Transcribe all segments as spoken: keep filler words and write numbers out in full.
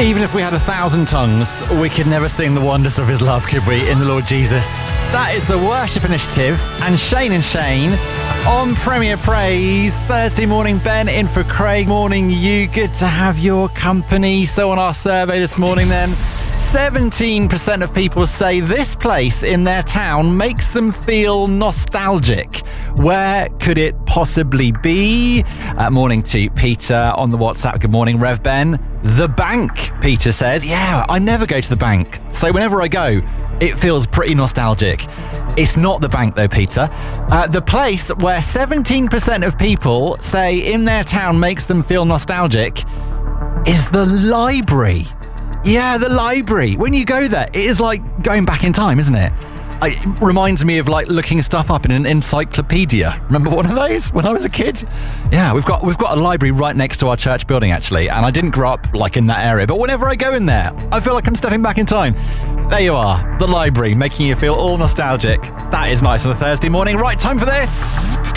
Even if we had a thousand tongues, we could never sing the wonders of his love, could we, in the Lord Jesus? That is the Worship Initiative and Shane and Shane on Premier Praise. Thursday morning, Ben in for Craig. Morning, you. Good to have your company. So on our survey this morning then, seventeen percent of people say this place in their town makes them feel nostalgic. Where could it possibly be? Uh, morning to Peter on the WhatsApp. Good morning, Rev Ben. The bank, Peter says. Yeah, I never go to the bank. So whenever I go, it feels pretty nostalgic. It's not the bank though, Peter. Uh, the place where seventeen percent of people say in their town makes them feel nostalgic is the library. Yeah, the library. When you go there, it is like going back in time, isn't it? It reminds me of like looking stuff up in an encyclopedia. Remember one of those when I was a kid? Yeah, we've got we've got a library right next to our church building actually, and I didn't grow up like in that area, but whenever I go in there, I feel like I'm stepping back in time. There you are, the library, making you feel all nostalgic. That is nice on a Thursday morning. Right, time for this.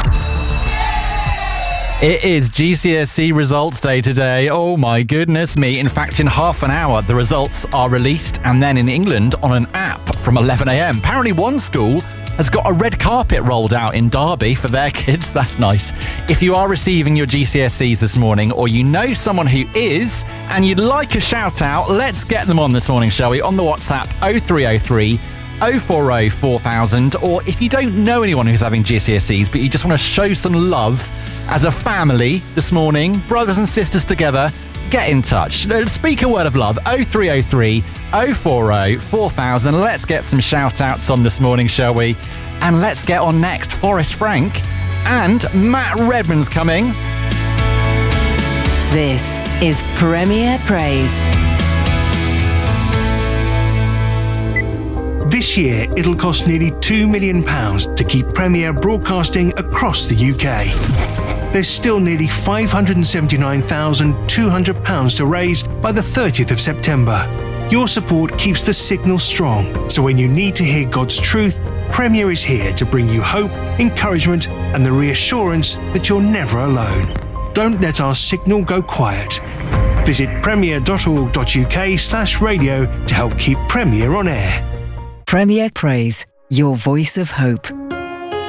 It is G C S E results day today. Oh my goodness me. In fact, in half an hour, the results are released, and then in England on an app from eleven a.m. Apparently one school has got a red carpet rolled out in Derby for their kids. That's nice. If you are receiving your G C S Es this morning, or you know someone who is, and you'd like a shout out, let's get them on this morning, shall we? On the WhatsApp oh three oh three, oh four oh, four thousand, or if you don't know anyone who's having G C S Es, but you just want to show some love as a family this morning, brothers and sisters together, get in touch. Speak a word of love. oh three oh three, oh four oh, four thousand. Let's get some shout-outs on this morning, shall we? And let's get on next. Forrest Frank and Matt Redman's coming. This is Premier Praise. This year, it'll cost nearly two million pounds to keep Premier broadcasting across the U K. There's still nearly five hundred seventy-nine thousand two hundred pounds to raise by the thirtieth of September. Your support keeps the signal strong, so when you need to hear God's truth, Premier is here to bring you hope, encouragement, and the reassurance that you're never alone. Don't let our signal go quiet. Visit premier.org.uk slash radio to help keep Premier on air. Premier Praise, your voice of hope.